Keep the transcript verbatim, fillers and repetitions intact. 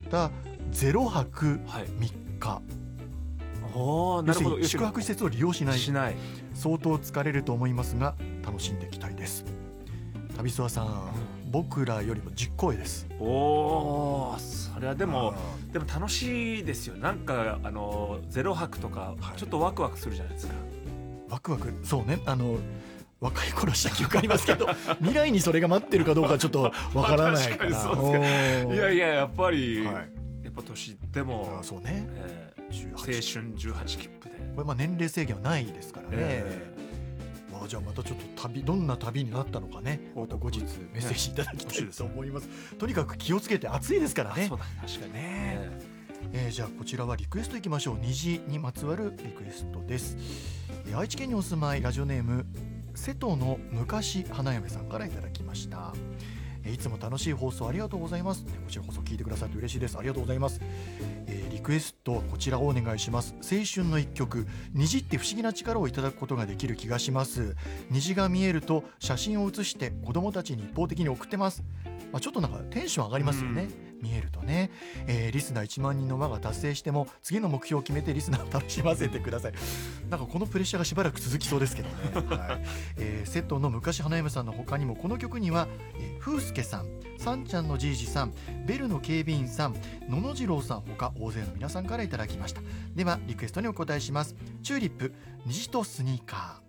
たゼロはくみっか、 おー、なるほど。 要するに宿泊施設を利用しないしない。 相当疲れると思いますが楽しんでいきたいです。旅諏訪さん、うん、僕らよりも実行絵です。 おー、それはでもでも楽しいですよ。なんかあのゼロ泊とかちょっとワクワクするじゃないですか、はい、 ワクワク、そうね、あの若い頃した記憶ありますけど未来にそれが待ってるかどうかちょっとわからないから確かにそうですか。いやいや、やっぱり、はい、やっぱ年いっても、 あ、そうね、 えー、青春じゅうはち切符で、 これまあ年齢制限はないですからね、えー、まあ、じゃあまたちょっと旅、どんな旅になったのかね、また後日メッセージいただきたいと思います。とにかく気をつけて、暑いですからね。 そうだ、確かにね、 えー、じゃあこちらはリクエストいきましょう。虹にまつわるリクエストです。えー、愛知県にお住まい、ラジオネーム瀬戸の昔花嫁さんからいただきました。いつも楽しい放送ありがとうございます。こちらこそ聞いてくださって嬉しいです。ありがとうございます。えー、リクエストこちらをお願いします。青春の一曲、虹って不思議な力をいただくことができる気がします。虹が見えると写真を写して子供たちに一方的に送ってます。まあ、ちょっとなんかテンション上がりますよね、見えるとね、えー、リスナーいちまんにんの輪が達成しても次の目標を決めてリスナーを楽しませてください。なんかこのプレッシャーがしばらく続きそうですけどね、はい、えー、瀬戸の昔花嫁さんの他にもこの曲には、えー、風助さん、さんちゃんのじいじさん、ベルの警備員さん、野々次郎さんほか大勢の皆さんからいただきました。ではリクエストにお答えします。チューリップ、虹とスニーカー。